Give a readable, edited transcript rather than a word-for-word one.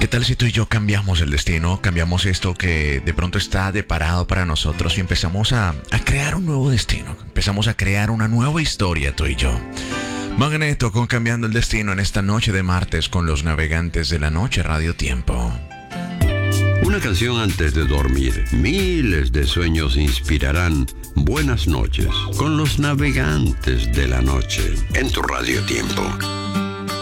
¿Qué tal si tú y yo cambiamos el destino? Cambiamos esto que de pronto está deparado para nosotros y empezamos a crear un nuevo destino. Empezamos a crear una nueva historia tú y yo. Magneto con Cambiando el Destino en esta noche de martes con los navegantes de la noche Radio Tiempo. Una canción antes de dormir. Miles de sueños inspirarán buenas noches con los navegantes de la noche en tu Radio Tiempo.